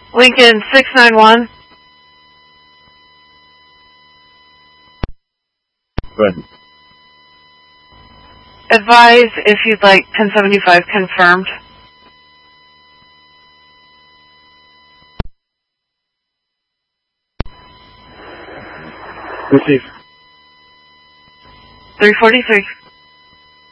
Lincoln 691. Good. Advise if you'd like 1075 confirmed. Receive. 343.